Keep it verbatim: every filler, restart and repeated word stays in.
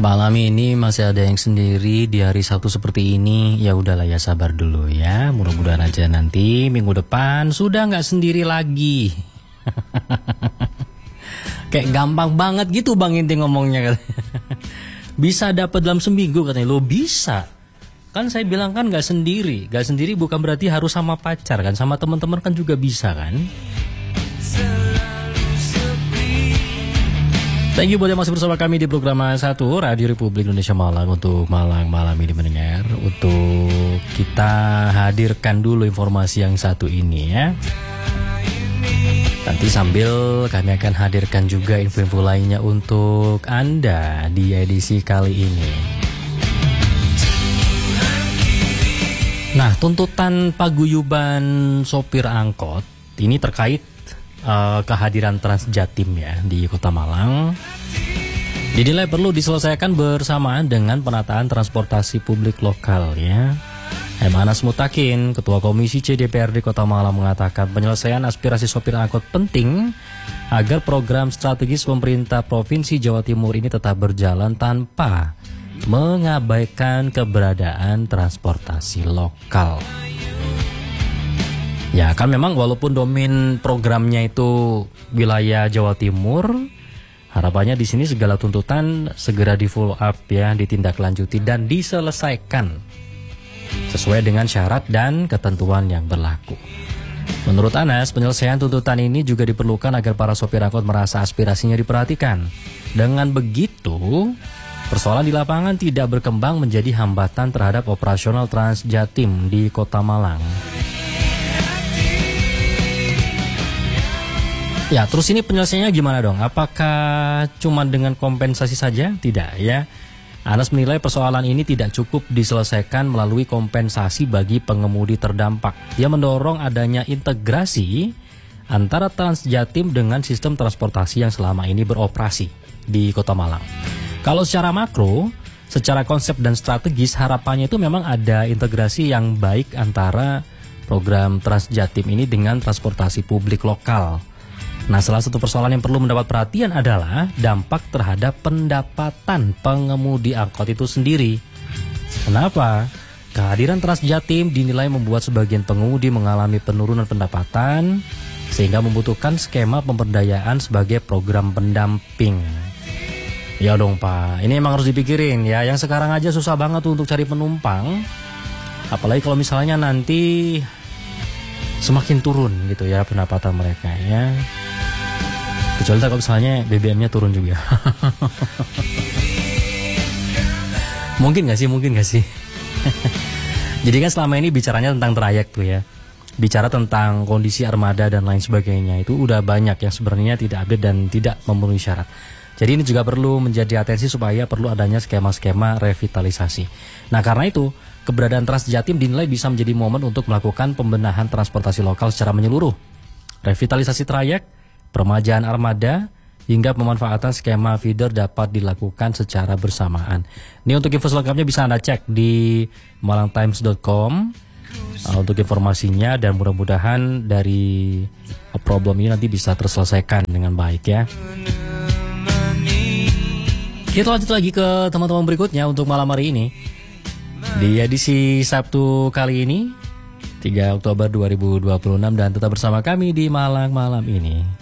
Malam ini masih ada yang sendiri di hari Sabtu seperti ini. Ya udahlah ya, sabar dulu ya. Mudah-mudahan aja nanti minggu depan sudah nggak sendiri lagi. Kayak gampang banget gitu Bang Inti ngomongnya. Bisa dapat dalam seminggu katanya. Lo bisa. Kan saya bilang kan nggak sendiri. Nggak sendiri bukan berarti harus sama pacar kan. Sama teman-teman kan juga bisa kan. Thank you buat yang masih bersama kami di program satu Radio Republik Indonesia Malang. Untuk Malang malam ini mendengar, untuk kita hadirkan dulu informasi yang satu ini ya. Nanti sambil kami akan hadirkan juga info-info lainnya untuk Anda di edisi kali ini. Nah, tuntutan paguyuban sopir angkot ini terkait Uh, kehadiran Transjatim ya di Kota Malang dinilai perlu diselesaikan bersamaan dengan penataan transportasi publik lokal ya. M. Anas Mutakin, Ketua Komisi C D P R D Kota Malang mengatakan penyelesaian aspirasi sopir angkot penting agar program strategis pemerintah Provinsi Jawa Timur ini tetap berjalan tanpa mengabaikan keberadaan transportasi lokal. Ya kan memang walaupun domain programnya itu wilayah Jawa Timur, harapannya di sini segala tuntutan segera di follow up ya, ditindaklanjuti dan diselesaikan sesuai dengan syarat dan ketentuan yang berlaku. Menurut Anas, penyelesaian tuntutan ini juga diperlukan agar para sopir angkot merasa aspirasinya diperhatikan. Dengan begitu, persoalan di lapangan tidak berkembang menjadi hambatan terhadap operasional Transjatim di Kota Malang. Ya, terus ini penyelesaiannya gimana dong? Apakah cuma dengan kompensasi saja? Tidak ya. Anas menilai persoalan ini tidak cukup diselesaikan melalui kompensasi bagi pengemudi terdampak. Dia mendorong adanya integrasi antara Transjatim dengan sistem transportasi yang selama ini beroperasi di Kota Malang. Kalau secara makro, secara konsep dan strategis harapannya itu memang ada integrasi yang baik antara program Transjatim ini dengan transportasi publik lokal. Nah, salah satu persoalan yang perlu mendapat perhatian adalah dampak terhadap pendapatan pengemudi angkot itu sendiri. Kenapa? Kehadiran Transjatim dinilai membuat sebagian pengemudi mengalami penurunan pendapatan sehingga membutuhkan skema pemberdayaan sebagai program pendamping. Ya dong Pak, ini emang harus dipikirin ya. Yang sekarang aja susah banget tuh untuk cari penumpang. Apalagi kalau misalnya nanti semakin turun gitu ya pendapatan mereka ya. Kecuali kalau misalnya B B M-nya turun juga. Mungkin gak sih, mungkin gak sih. Jadi kan selama ini bicaranya tentang trayek tuh ya. Bicara tentang kondisi armada dan lain sebagainya. Itu udah banyak yang sebenarnya tidak update dan tidak memenuhi syarat. Jadi ini juga perlu menjadi atensi supaya perlu adanya skema-skema revitalisasi. Nah karena itu, keberadaan Transjatim dinilai bisa menjadi momen untuk melakukan pembenahan transportasi lokal secara menyeluruh. Revitalisasi trayek, peremajaan armada, hingga pemanfaatan skema feeder dapat dilakukan secara bersamaan. Ini untuk info selengkapnya bisa Anda cek di malang times dot com uh, untuk informasinya, dan mudah-mudahan dari problem ini nanti bisa terselesaikan dengan baik ya. Kita lanjut lagi ke teman-teman berikutnya untuk malam hari ini. Di edisi Sabtu kali ini, tiga Oktober dua ribu dua puluh enam, dan tetap bersama kami di Malang malam ini.